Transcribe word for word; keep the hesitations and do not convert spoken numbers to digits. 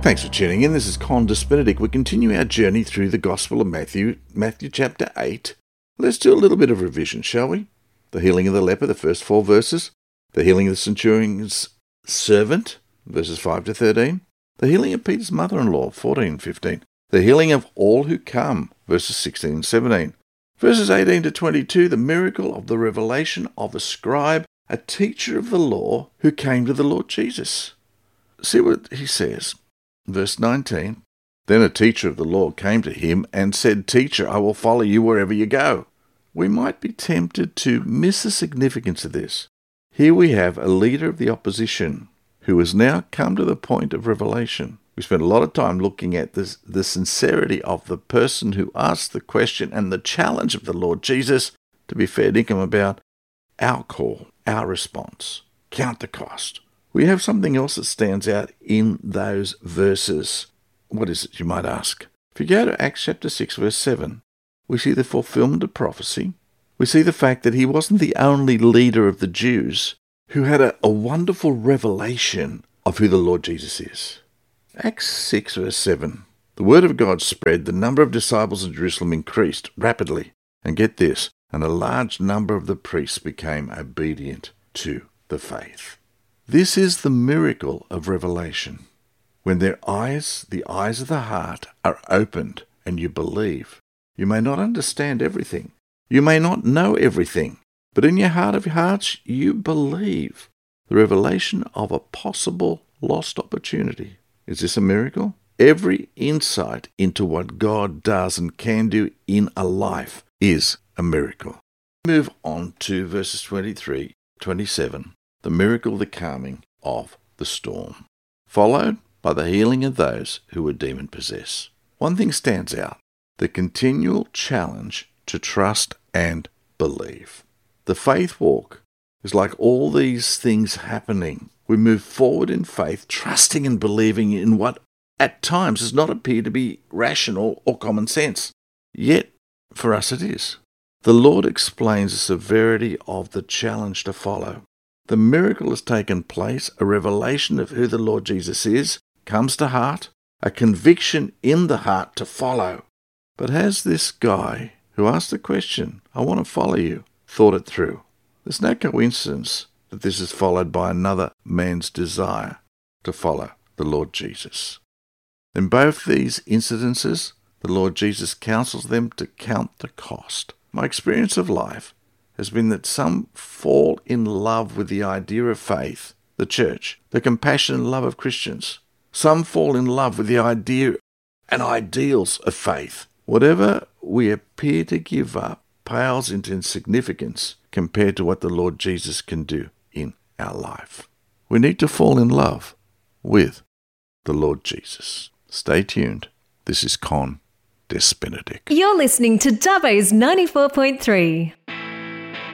Thanks for tuning in. This is Condis Benedict. We continue our journey through the Gospel of Matthew, Matthew chapter eight. Let's do a little bit of revision, shall we? The healing of the leper, the first four verses. The healing of the centurion's servant, verses five to thirteen. The healing of Peter's mother-in-law, fourteen and fifteen. The healing of all who come, verses sixteen and seventeen. Verses eighteen to twenty-two, the miracle of the revelation of a scribe, a teacher of the law, who came to the Lord Jesus. See what he says. Verse nineteen, then a teacher of the law came to him and said, Teacher, I will follow you wherever you go. We might be tempted to miss the significance of this. Here we have a leader of the opposition who has now come to the point of revelation. We spent a lot of time looking at this, the sincerity of the person who asked the question and the challenge of the Lord Jesus to be fair dinkum about our call, our response. Count the cost. We have something else that stands out in those verses. What is it, you might ask? If you go to Acts chapter six, verse seven, we see the fulfillment of prophecy. We see the fact that he wasn't the only leader of the Jews who had a, a wonderful revelation of who the Lord Jesus is. Acts six, verse seven, the word of God spread, the number of disciples in Jerusalem increased rapidly. And get this, and a large number of the priests became obedient to the faith. This is the miracle of revelation. When their eyes, the eyes of the heart, are opened and you believe. You may not understand everything. You may not know everything. But in your heart of hearts, you believe the revelation of a possible lost opportunity. Is this a miracle? Every insight into what God does and can do in a life is a miracle. Move on to verses twenty-three, twenty-seven. The miracle, the calming of the storm, followed by the healing of those who were demon-possessed. One thing stands out, the continual challenge to trust and believe. The faith walk is like all these things happening. We move forward in faith, trusting and believing in what at times does not appear to be rational or common sense. Yet, for us it is. The Lord explains the severity of the challenge to follow. The miracle has taken place, a revelation of who the Lord Jesus is, comes to heart, a conviction in the heart to follow. But has this guy who asked the question, I want to follow you, thought it through? There's no coincidence that this is followed by another man's desire to follow the Lord Jesus. In both these incidences, the Lord Jesus counsels them to count the cost. My experience of life has been that some fall in love with the idea of faith, the church, the compassion and love of Christians. Some fall in love with the idea and ideals of faith. Whatever we appear to give up pales into insignificance compared to what the Lord Jesus can do in our life. We need to fall in love with the Lord Jesus. Stay tuned. This is Condis Benedict. You're listening to Dubbo's ninety-four point three.